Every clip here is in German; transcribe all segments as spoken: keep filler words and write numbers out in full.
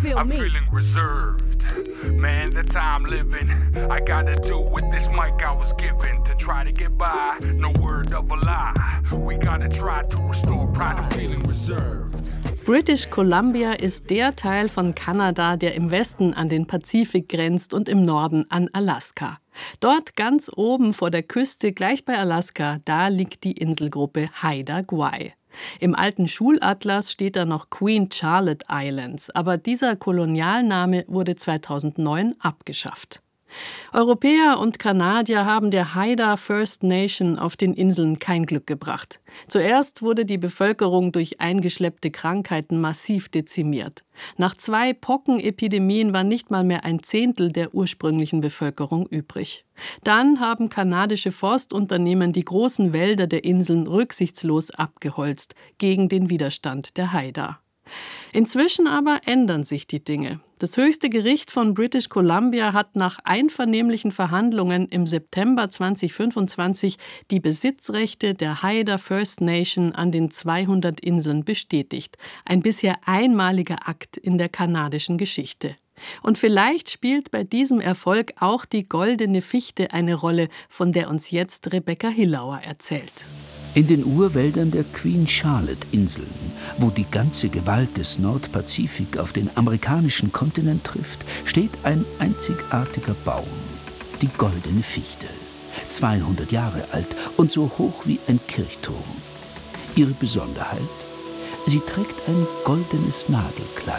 feel I'm me? feeling reserved. Man, the time living. I gotta do with this mic I was given to try to get by. No word of a lie. We gotta try to restore pride and feeling reserved. British Columbia ist der Teil von Kanada, der im Westen an den Pazifik grenzt und im Norden an Alaska. Dort ganz oben vor der Küste, gleich bei Alaska, da liegt die Inselgruppe Haida Gwaii. Im alten Schulatlas steht da noch Queen Charlotte Islands, aber dieser Kolonialname wurde zweitausendneun abgeschafft. Europäer und Kanadier haben der Haida First Nation auf den Inseln kein Glück gebracht. Zuerst wurde die Bevölkerung durch eingeschleppte Krankheiten massiv dezimiert. Nach zwei Pockenepidemien war nicht mal mehr ein Zehntel der ursprünglichen Bevölkerung übrig. Dann haben kanadische Forstunternehmen die großen Wälder der Inseln rücksichtslos abgeholzt, gegen den Widerstand der Haida. Inzwischen aber ändern sich die Dinge. Das höchste Gericht von British Columbia hat nach einvernehmlichen Verhandlungen im September zweitausendfünfundzwanzig die Besitzrechte der Haida First Nation an den zweihundert Inseln bestätigt. Ein bisher einmaliger Akt in der kanadischen Geschichte. Und vielleicht spielt bei diesem Erfolg auch die goldene Fichte eine Rolle, von der uns jetzt Rebecca Hillauer erzählt. In den Urwäldern der Queen Charlotte-Inseln, wo die ganze Gewalt des Nordpazifik auf den amerikanischen Kontinent trifft, steht ein einzigartiger Baum, die goldene Fichte. zweihundert Jahre alt und so hoch wie ein Kirchturm. Ihre Besonderheit? Sie trägt ein goldenes Nadelkleid.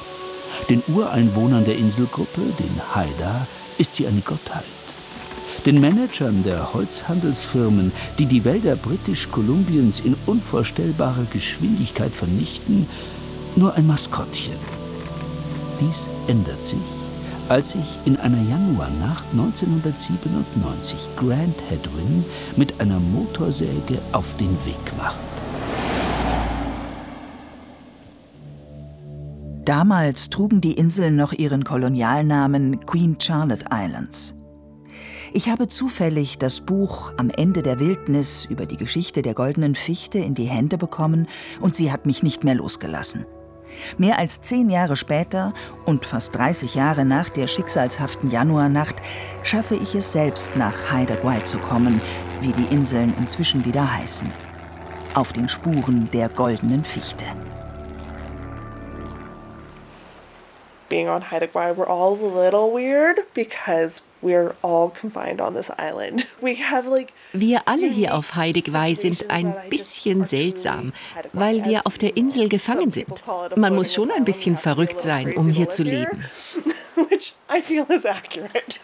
Den Ureinwohnern der Inselgruppe, den Haida, ist sie eine Gottheit. Den Managern der Holzhandelsfirmen, die die Wälder Britisch-Kolumbiens in unvorstellbarer Geschwindigkeit vernichten, nur ein Maskottchen. Dies ändert sich, als sich in einer Januarnacht neunzehnhundertsiebenundneunzig Grant Hedwin mit einer Motorsäge auf den Weg macht. Damals trugen die Inseln noch ihren Kolonialnamen Queen Charlotte Islands. Ich habe zufällig das Buch Am Ende der Wildnis über die Geschichte der goldenen Fichte in die Hände bekommen und sie hat mich nicht mehr losgelassen. Mehr als zehn Jahre später und fast dreißig Jahre nach der schicksalshaften Januarnacht schaffe ich es selbst, nach Haida Gwaii zu kommen, wie die Inseln inzwischen wieder heißen. Auf den Spuren der goldenen Fichte. Being on Haida Gwaii, we're all a little weird because we're all confined on this island. We have like Wir alle hier auf Haida Gwaii sind ein bisschen seltsam, weil wir auf der Insel gefangen sind. Man muss schon ein bisschen verrückt sein, um hier zu leben. Which I feel is accurate.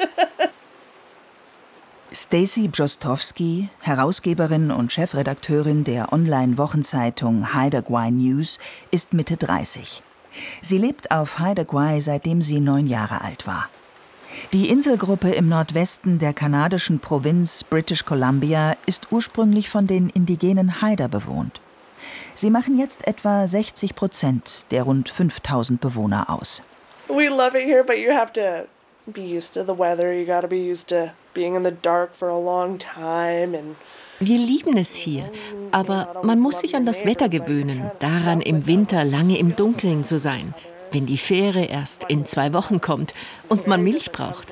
Stacey Brzostowski, Herausgeberin und Chefredakteurin der Online-Wochenzeitung Haida Gwaii News, ist Mitte dreißig. Sie lebt auf Haida Gwaii, seitdem sie neun Jahre alt war. Die Inselgruppe im Nordwesten der kanadischen Provinz British Columbia ist ursprünglich von den indigenen Haida bewohnt. Sie machen jetzt etwa sechzig Prozent der rund fünftausend Bewohner aus. We love it here, but you have to be used to the weather. You got to be used to being in the dark for a long time and Wir lieben es hier, aber man muss sich an das Wetter gewöhnen, daran im Winter lange im Dunkeln zu sein, wenn die Fähre erst in zwei Wochen kommt und man Milch braucht.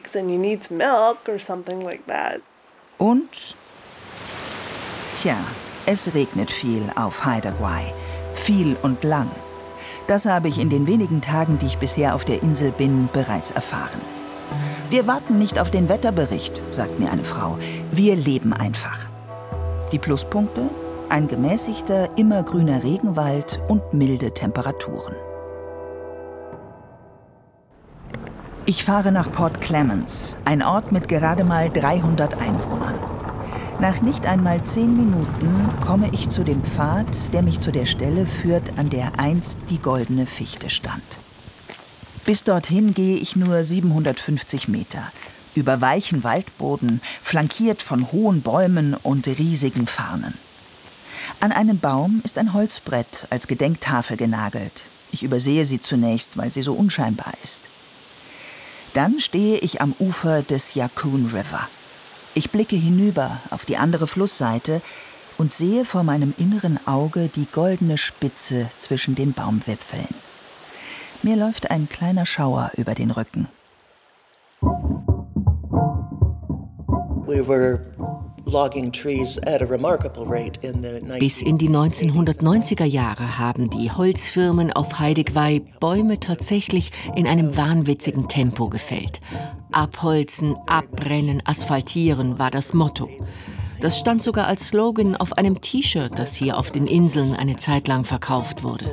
Und? Tja, es regnet viel auf Haida Gwaii. Viel und lang. Das habe ich in den wenigen Tagen, die ich bisher auf der Insel bin, bereits erfahren. Wir warten nicht auf den Wetterbericht, sagt mir eine Frau. Wir leben einfach. Die Pluspunkte? Ein gemäßigter, immergrüner Regenwald und milde Temperaturen. Ich fahre nach Port Clemens, ein Ort mit gerade mal dreihundert Einwohnern. Nach nicht einmal zehn Minuten komme ich zu dem Pfad, der mich zu der Stelle führt, an der einst die goldene Fichte stand. Bis dorthin gehe ich nur siebenhundertfünfzig Meter, über weichen Waldboden, flankiert von hohen Bäumen und riesigen Farnen. An einem Baum ist ein Holzbrett als Gedenktafel genagelt. Ich übersehe sie zunächst, weil sie so unscheinbar ist. Dann stehe ich am Ufer des Yaqoon River. Ich blicke hinüber auf die andere Flussseite und sehe vor meinem inneren Auge die goldene Spitze zwischen den Baumwipfeln. Mir läuft ein kleiner Schauer über den Rücken. We were Bis in die neunzehnhundertneunziger Jahre haben die Holzfirmen auf Haida Gwaii Bäume tatsächlich in einem wahnwitzigen Tempo gefällt. Abholzen, abbrennen, asphaltieren war das Motto. Das stand sogar als Slogan auf einem T-Shirt, das hier auf den Inseln eine Zeit lang verkauft wurde.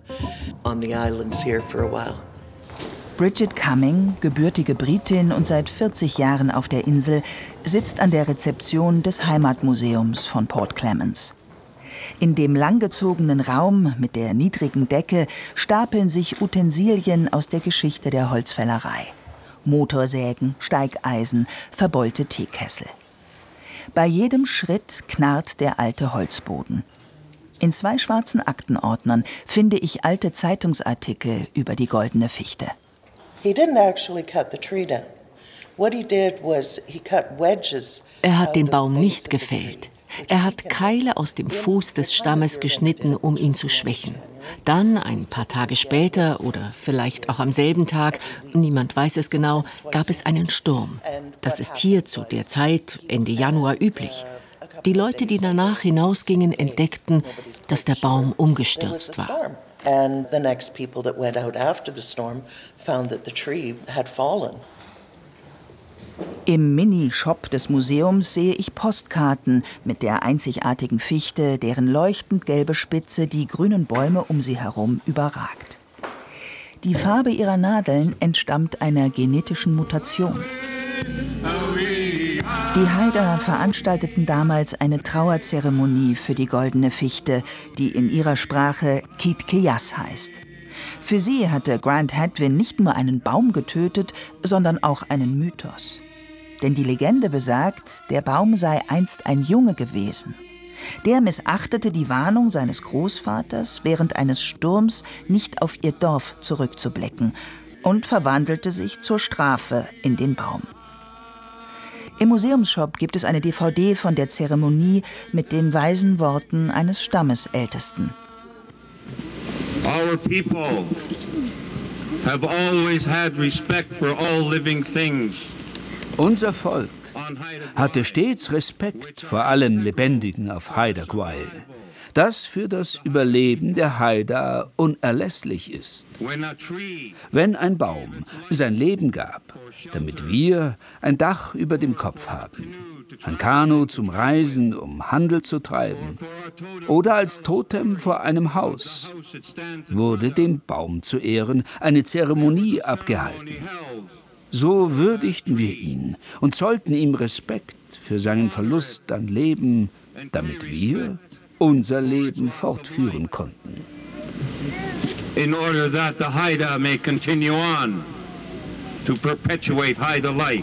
Bridget Cumming, gebürtige Britin und seit vierzig Jahren auf der Insel, sitzt an der Rezeption des Heimatmuseums von Port Clemens. In dem langgezogenen Raum mit der niedrigen Decke stapeln sich Utensilien aus der Geschichte der Holzfällerei. Motorsägen, Steigeisen, verbeulte Teekessel. Bei jedem Schritt knarrt der alte Holzboden. In zwei schwarzen Aktenordnern finde ich alte Zeitungsartikel über die goldene Fichte. Er hat den Baum nicht gefällt. Er hat Keile aus dem Fuß des Stammes geschnitten, um ihn zu schwächen. Dann, ein paar Tage später oder vielleicht auch am selben Tag, niemand weiß es genau, gab es einen Sturm. Das ist hier zu der Zeit, Ende Januar, üblich. Die Leute, die danach hinausgingen, entdeckten, dass der Baum umgestürzt war. And the next people that went out after the storm found that the tree had fallen. Im Mini-Shop des Museums sehe ich Postkarten mit der einzigartigen Fichte, deren leuchtend gelbe Spitze die grünen Bäume um sie herum überragt. Die Farbe ihrer Nadeln entstammt einer genetischen Mutation. Die Haida veranstalteten damals eine Trauerzeremonie für die goldene Fichte, die in ihrer Sprache Kitkeyas heißt. Für sie hatte Grant Hadwin nicht nur einen Baum getötet, sondern auch einen Mythos. Denn die Legende besagt, der Baum sei einst ein Junge gewesen. Der missachtete die Warnung seines Großvaters, während eines Sturms nicht auf ihr Dorf zurückzublicken, und verwandelte sich zur Strafe in den Baum. Im Museumsshop gibt es eine D V D von der Zeremonie mit den weisen Worten eines Stammesältesten. Our people have always had respect for all living things. Unser Volk hatte stets Respekt vor allem Lebendigen auf Haida Gwaii, das für das Überleben der Haida unerlässlich ist. Wenn ein Baum sein Leben gab, damit wir ein Dach über dem Kopf haben, ein Kanu zum Reisen, um Handel zu treiben, oder als Totem vor einem Haus, wurde dem Baum zu Ehren eine Zeremonie abgehalten. So würdigten wir ihn und zollten ihm Respekt für seinen Verlust an Leben, damit wir unser Leben fortführen konnten. In order that the Haida may continue on to perpetuate Haida life.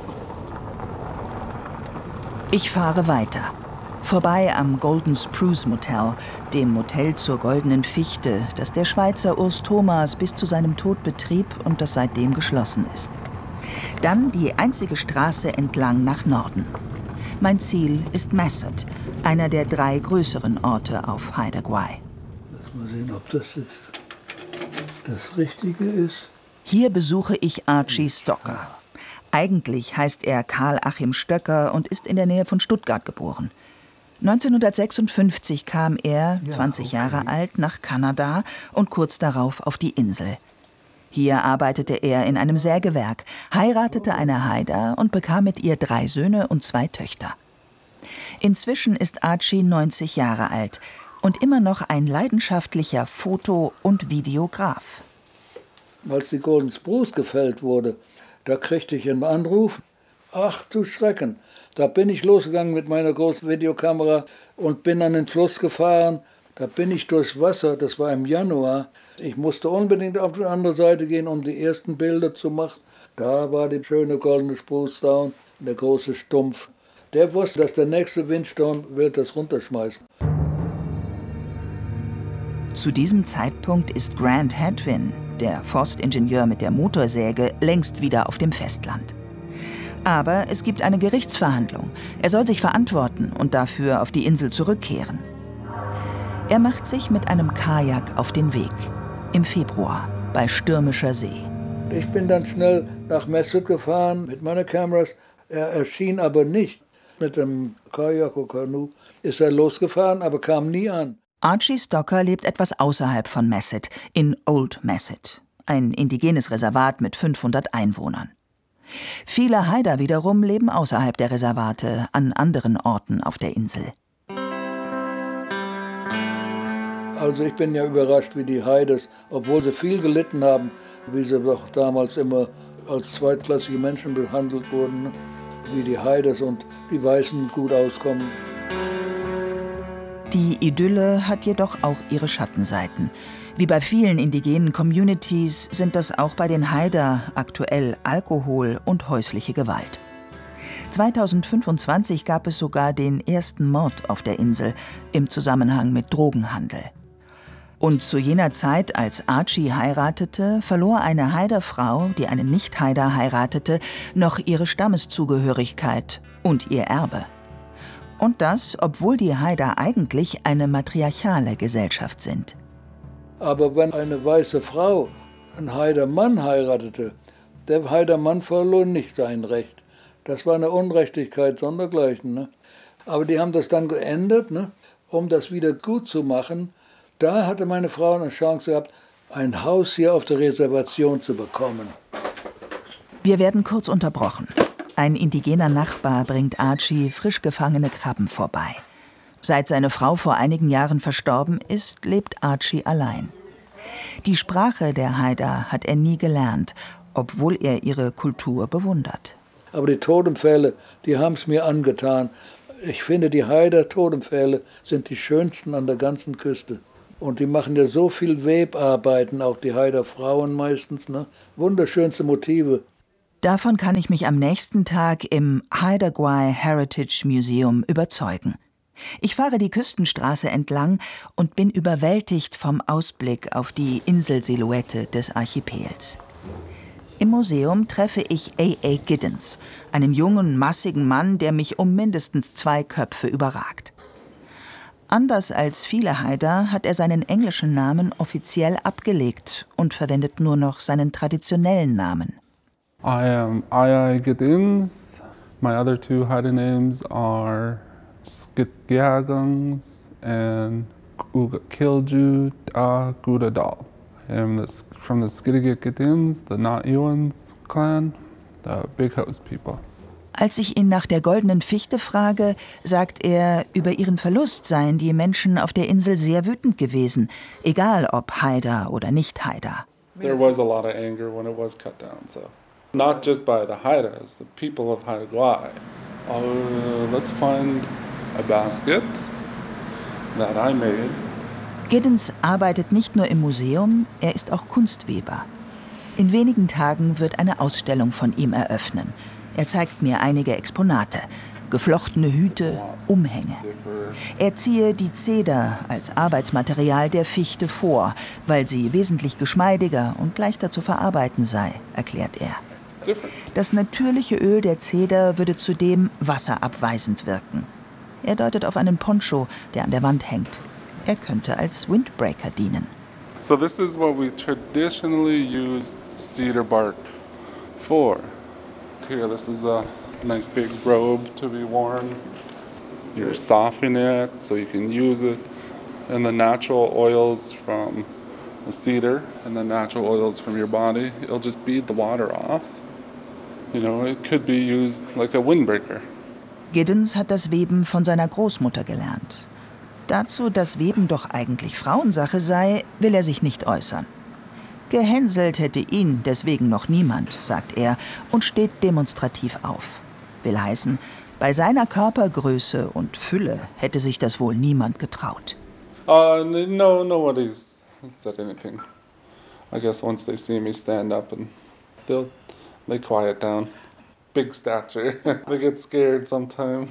Ich fahre weiter. Vorbei am Golden Spruce Motel, dem Motel zur goldenen Fichte, das der Schweizer Urs Thomas bis zu seinem Tod betrieb und das seitdem geschlossen ist. Dann die einzige Straße entlang nach Norden. Mein Ziel ist Masset, einer der drei größeren Orte auf Haida Gwaii. Lass mal sehen, ob das jetzt das Richtige ist. Hier besuche ich Archie Stocker. Eigentlich heißt er Karl Achim Stöcker und ist in der Nähe von Stuttgart geboren. neunzehnhundertsechsundfünfzig kam er, zwanzig Jahre alt, nach Kanada und kurz darauf auf die Insel. Hier arbeitete er in einem Sägewerk, heiratete eine Haida und bekam mit ihr drei Söhne und zwei Töchter. Inzwischen ist Archie neunzig Jahre alt und immer noch ein leidenschaftlicher Foto- und Videograf. Als die Golden Spruce gefällt wurde, da kriegte ich einen Anruf. Ach du Schrecken, da bin ich losgegangen mit meiner großen Videokamera und bin an den Fluss gefahren. Da bin ich durchs Wasser, das war im Januar. Ich musste unbedingt auf die andere Seite gehen, um die ersten Bilder zu machen. Da war die schöne goldene Spruce Down, der große Stumpf. Der wusste, dass der nächste Windsturm wird das runterschmeißen. Zu diesem Zeitpunkt ist Grant Hadwin, der Forstingenieur mit der Motorsäge, längst wieder auf dem Festland. Aber es gibt eine Gerichtsverhandlung. Er soll sich verantworten und dafür auf die Insel zurückkehren. Er macht sich mit einem Kajak auf den Weg. Im Februar. bei stürmischer See. Ich bin dann schnell nach Messut gefahren mit meinen Kameras. Er erschien aber nicht. Mit dem Kajak oder Kanu ist er losgefahren, aber kam nie an. Archie Stocker lebt etwas außerhalb von Messut, in Old Messut, ein indigenes Reservat mit fünfhundert Einwohnern. Viele Haida wiederum leben außerhalb der Reservate, an anderen Orten auf der Insel. Also ich bin ja überrascht, wie die Haidas, obwohl sie viel gelitten haben, wie sie doch damals immer als zweitklassige Menschen behandelt wurden, ne? Wie die Haidas und die Weißen gut auskommen. Die Idylle hat jedoch auch ihre Schattenseiten. Wie bei vielen indigenen Communities sind das auch bei den Haida aktuell Alkohol und häusliche Gewalt. zweitausendfünfundzwanzig gab es sogar den ersten Mord auf der Insel im Zusammenhang mit Drogenhandel. Und zu jener Zeit, als Archie heiratete, verlor eine Haida-Frau, die einen Nicht-Haida heiratete, noch ihre Stammeszugehörigkeit und ihr Erbe. Und das, obwohl die Haida eigentlich eine matriarchale Gesellschaft sind. Aber wenn eine weiße Frau einen Haida-Mann heiratete, der Haida-Mann verlor nicht sein Recht. Das war eine Unrechtigkeit sondergleichen. Ne? Aber die haben das dann geändert, ne? Um das wieder gut zu machen. Da hatte meine Frau eine Chance gehabt, ein Haus hier auf der Reservation zu bekommen. Wir werden kurz unterbrochen. Ein indigener Nachbar bringt Archie frisch gefangene Krabben vorbei. Seit seine Frau vor einigen Jahren verstorben ist, lebt Archie allein. Die Sprache der Haida hat er nie gelernt, obwohl er ihre Kultur bewundert. Aber die Totempfähle, die haben es mir angetan. Ich finde, die Haida-Totempfähle sind die schönsten an der ganzen Küste. Und die machen ja so viel Webarbeiten, auch die Haida-Frauen meistens, ne? Wunderschönste Motive. Davon kann ich mich am nächsten Tag im Haida Gwaii Heritage Museum überzeugen. Ich fahre die Küstenstraße entlang und bin überwältigt vom Ausblick auf die Inselsilhouette des Archipels. Im Museum treffe ich A A Giddens, einen jungen, massigen Mann, der mich um mindestens zwei Köpfe überragt. Anders als viele Haida hat er seinen englischen Namen offiziell abgelegt und verwendet nur noch seinen traditionellen Namen. I am A A Giddens. My other two Haida names are Skitgiagans and Kilju Da Gudadal. I am this, from the Skitgiagans, the Na'iwans clan, the Big House people. Als ich ihn nach der goldenen Fichte frage, sagt er, über ihren Verlust seien die Menschen auf der Insel sehr wütend gewesen, egal ob Haida oder nicht Haida. There was a lot of anger when it was cut down, so not just by the Haidas, the people of Haida Gwaii. Uh, let's find a basket that I made. Giddens arbeitet nicht nur im Museum, er ist auch Kunstweber. In wenigen Tagen wird eine Ausstellung von ihm eröffnen. Er zeigt mir einige Exponate, geflochtene Hüte, Umhänge. Er ziehe die Zeder als Arbeitsmaterial der Fichte vor, weil sie wesentlich geschmeidiger und leichter zu verarbeiten sei, erklärt er. Das natürliche Öl der Zeder würde zudem wasserabweisend wirken. Er deutet auf einen Poncho, der an der Wand hängt. Er könnte als Windbreaker dienen. So this is what we traditionally use cedar bark for. Here, this is a nice big robe to be worn. You're softening it so you can use it. And the natural oils from the cedar and the natural oils from your body, it'll just bead the water off. You know, it could be used like a windbreaker. Giddens hat das Weben von seiner Großmutter gelernt. Dazu, dass Weben doch eigentlich Frauensache sei, will er sich nicht äußern. Gehänselt hätte ihn deswegen noch niemand, sagt er und steht demonstrativ auf. Will heißen, bei seiner Körpergröße und Fülle hätte sich das wohl niemand getraut. Uh, no, nobody's said anything. I guess once they see me stand up and they'll they quiet down. Big stature. They get scared sometimes.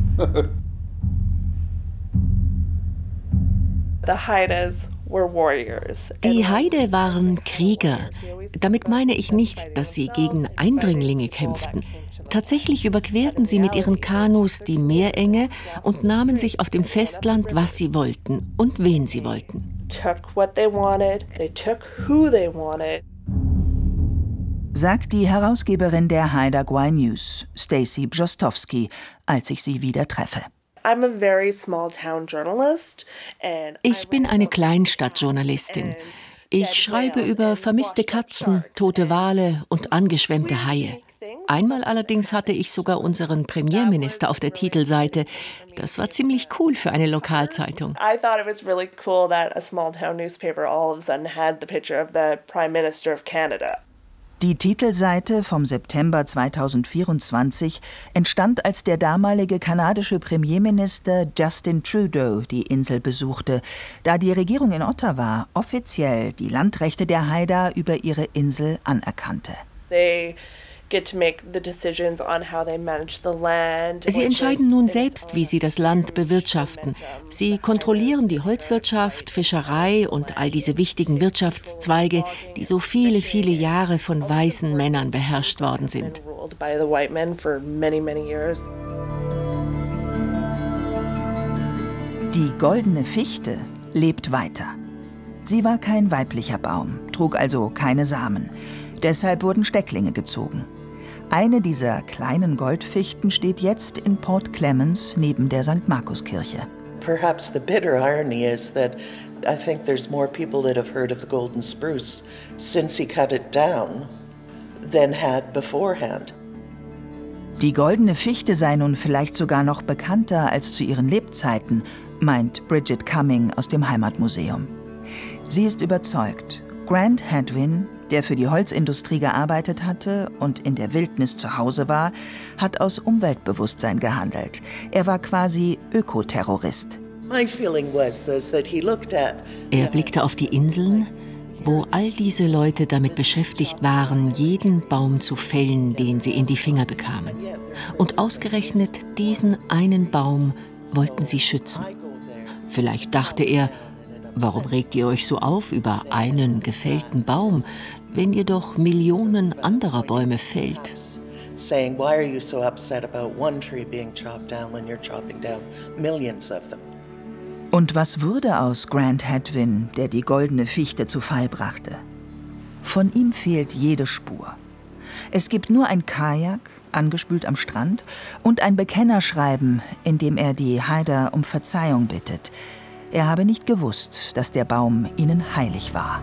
The Haidas were warriors. Die Haida waren Krieger. Damit meine ich nicht, dass sie gegen Eindringlinge kämpften. Tatsächlich überquerten sie mit ihren Kanus die Meerenge und nahmen sich auf dem Festland, was sie wollten und wen sie wollten. took what they wanted, they took who they wanted. Sagt die Herausgeberin der Haida Gwaii News, Stacey Brzostowski, als ich sie wieder treffe. Ich bin eine Kleinstadtjournalistin. Ich schreibe über vermisste Katzen, tote Wale und angeschwemmte Haie. Einmal allerdings hatte ich sogar unseren Premierminister auf der Titelseite. Das war ziemlich cool für eine Lokalzeitung. I thought it was really cool that a small town newspaper all of a sudden had the picture of the Prime Minister of Canada. Die Titelseite vom September zweitausendvierundzwanzig entstand, als der damalige kanadische Premierminister Justin Trudeau die Insel besuchte, da die Regierung in Ottawa offiziell die Landrechte der Haida über ihre Insel anerkannte. They get to make the decisions on how they manage the land. Sie entscheiden nun selbst, wie sie das Land bewirtschaften. Sie kontrollieren die Holzwirtschaft, Fischerei und all diese wichtigen Wirtschaftszweige, die so viele, viele Jahre von weißen Männern beherrscht worden sind. Die goldene Fichte lebt weiter. Sie war kein weiblicher Baum, trug also keine Samen. Deshalb wurden Stecklinge gezogen. Eine dieser kleinen Goldfichten steht jetzt in Port Clemens neben der Sankt Markuskirche. Perhaps the bitter irony is that I think there's more people that have heard of the golden spruce since he cut it down than had beforehand. Die goldene Fichte sei nun vielleicht sogar noch bekannter als zu ihren Lebzeiten, meint Bridget Cumming aus dem Heimatmuseum. Sie ist überzeugt, Grant Hadwin, der für die Holzindustrie gearbeitet hatte und in der Wildnis zu Hause war, hat aus Umweltbewusstsein gehandelt. Er war quasi Ökoterrorist. Er blickte auf die Inseln, wo all diese Leute damit beschäftigt waren, jeden Baum zu fällen, den sie in die Finger bekamen. Und ausgerechnet diesen einen Baum wollten sie schützen. Vielleicht dachte er, warum regt ihr euch so auf über einen gefällten Baum, wenn ihr doch Millionen anderer Bäume fällt? Und was wurde aus Grant Hadwin, der die goldene Fichte zu Fall brachte? Von ihm fehlt jede Spur. Es gibt nur ein Kajak, angespült am Strand, und ein Bekennerschreiben, in dem er die Haida um Verzeihung bittet. Er habe nicht gewusst, dass der Baum ihnen heilig war.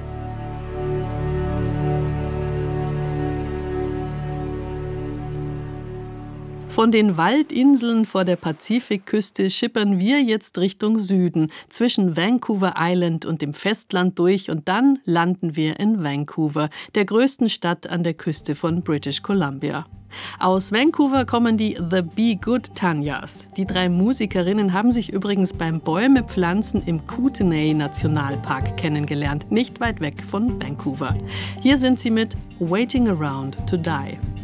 Von den Waldinseln vor der Pazifikküste schippern wir jetzt Richtung Süden, zwischen Vancouver Island und dem Festland durch, und dann landen wir in Vancouver, der größten Stadt an der Küste von British Columbia. Aus Vancouver kommen die The Be Good Tanyas. Die drei Musikerinnen haben sich übrigens beim Bäumepflanzen im Kootenay-Nationalpark kennengelernt, nicht weit weg von Vancouver. Hier sind sie mit Waiting Around to Die.